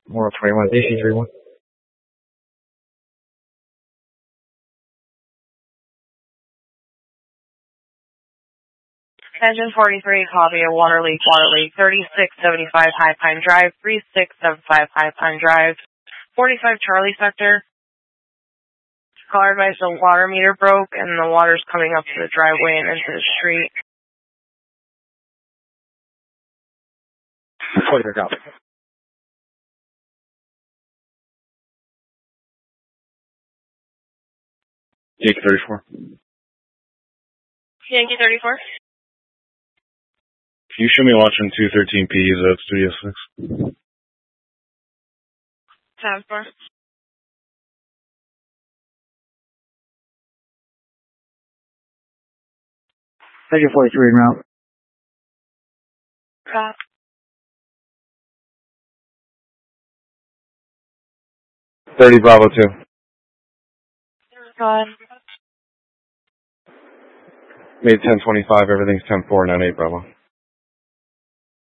Moral 21, AC31. Engine 43, copy a water leak, 3675 High Pine Drive, 3675 High Pine Drive, 45 Charlie Sector. Caller advised the water meter broke and the water's coming up to the driveway and into the street. 43, copy. Yankee 34. Yankee 34. Can you show me watching 213P at Studio 6? Tab 4. Engine 43 en route. 30 Bravo 2. Go ahead. Made 1025, everything's 10-4, 9-8 Bravo.